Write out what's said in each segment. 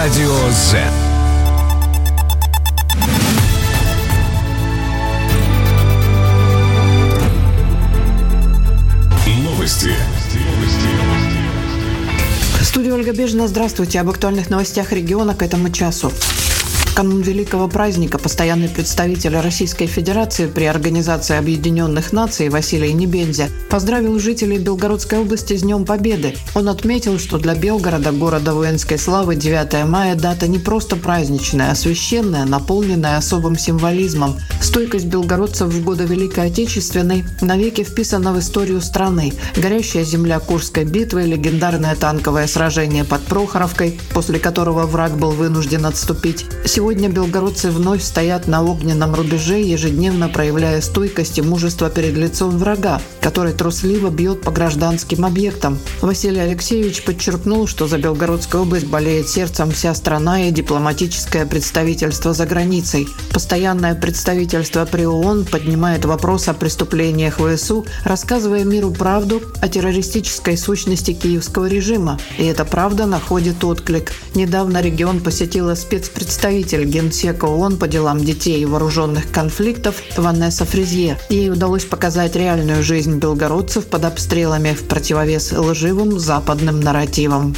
Радио Z. Новости. Студия Ольга Бежина. Здравствуйте. Об актуальных новостях региона к этому часу. В канун великого праздника постоянный представитель Российской Федерации при Организации Объединенных Наций Василий Небензя поздравил жителей Белгородской области с Днем Победы. Он отметил, что для Белгорода, города воинской славы, 9 мая – дата не просто праздничная, а священная, наполненная особым символизмом. Стойкость белгородцев в годы Великой Отечественной навеки вписана в историю страны. Горящая земля Курской битвы, легендарное танковое сражение под Прохоровкой, после которого враг был вынужден отступить. Сегодня белгородцы вновь стоят на огненном рубеже, ежедневно проявляя стойкость и мужество перед лицом врага, который трусливо бьет по гражданским объектам. Василий Алексеевич подчеркнул, что за Белгородскую область болеет сердцем вся страна и дипломатическое представительство за границей. Постоянное представительство при ООН поднимает вопрос о преступлениях ВСУ, рассказывая миру правду о террористической сущности киевского режима. И эта правда находит отклик. Недавно регион посетила спецпредставитель Генсека ООН по делам детей и вооруженных конфликтов Ванесса Фризье. Ей удалось показать реальную жизнь белгородцев под обстрелами в противовес лживым западным нарративам.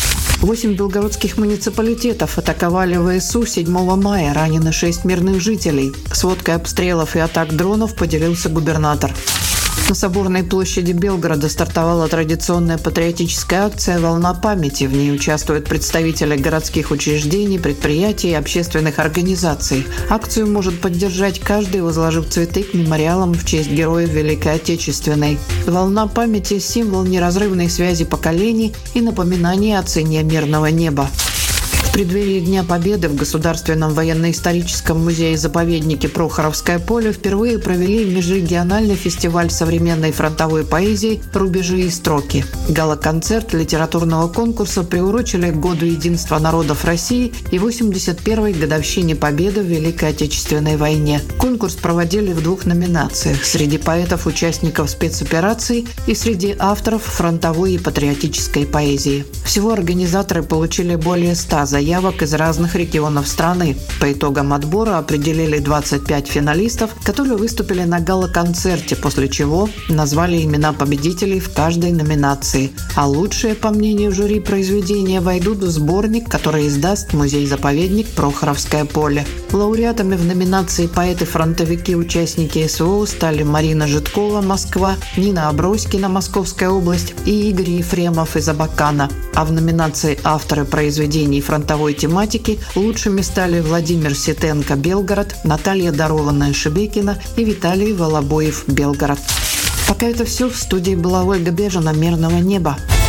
8 белгородских муниципалитетов атаковали ВСУ 7 мая, ранены 6 мирных жителей. Сводкой обстрелов и атак дронов поделился губернатор. На Соборной площади Белгорода стартовала традиционная патриотическая акция «Волна памяти». В ней участвуют представители городских учреждений, предприятий и общественных организаций. Акцию может поддержать каждый, возложив цветы к мемориалам в честь героев Великой Отечественной. «Волна памяти» – символ неразрывной связи поколений и напоминание о цене мирного неба. В преддверии Дня Победы в Государственном военно-историческом музее-заповеднике Прохоровское поле впервые провели межрегиональный фестиваль современной фронтовой поэзии «Рубежи и строки». Гала-концерт литературного конкурса приурочили к Году единства народов России и 81-й годовщине Победы в Великой Отечественной войне. Конкурс проводили в 2 номинациях – среди поэтов-участников спецопераций и среди авторов фронтовой и патриотической поэзии. Всего организаторы получили более 100 заявок из разных регионов страны. По итогам отбора определили 25 финалистов, которые выступили на гала-концерте, после чего назвали имена победителей в каждой номинации. А лучшие, по мнению жюри, произведения войдут в сборник, который издаст музей-заповедник Прохоровское поле. Лауреатами в номинации «Поэты-фронтовики», участники СВО стали Марина Житкова, Москва, Нина Аброськина, Московская область и Игорь Ефремов из Абакана. А в номинации «Авторы произведений фронтовой тематики» лучшими стали Владимир Ситенко, Белгород, Наталья Дарованная, Шебекина и Виталий Волобоев, Белгород. Пока это все. В студии была Ольга Бежина. Мирного неба.